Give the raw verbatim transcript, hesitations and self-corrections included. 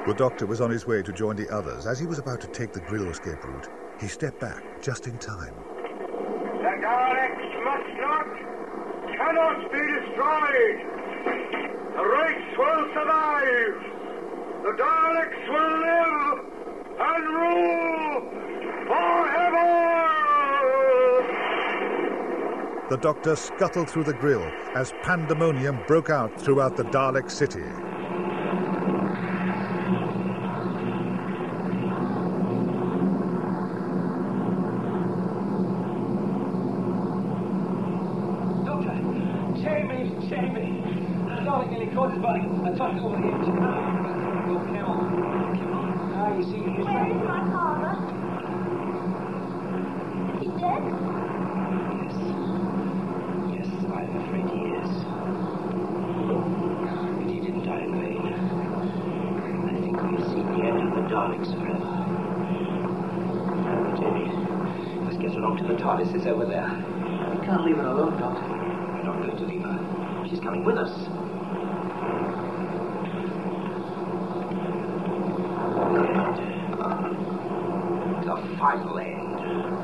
The Doctor was on his way to join the others. As he was about to take the Grill escape route, he stepped back just in time. The Daleks must not, cannot be destroyed. The race will survive. The Daleks will live and rule forever. The Doctor scuttled through the Grill as pandemonium broke out throughout the Dalek city. Caught his body. I tucked over here. Come on. Go, come on. Come on. Ah, you see, he's Where is my father? Is he dead? Yes. Yes, I'm afraid he is. But he didn't die in vain. I think we've seen the end of the Daleks forever. Jamie, let's get along to the TARDIS. It's over there. We can't leave her alone, Doctor. We're not going to leave her. She's coming with us. The final end.